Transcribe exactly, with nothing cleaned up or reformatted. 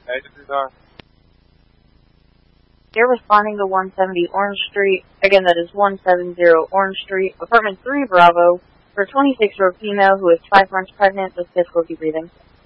Agencies are. You're responding to one seventy Orange Street. Again, that is one seventy Orange Street, apartment three Bravo, for a twenty-six year old female who is five months pregnant with difficulty breathing.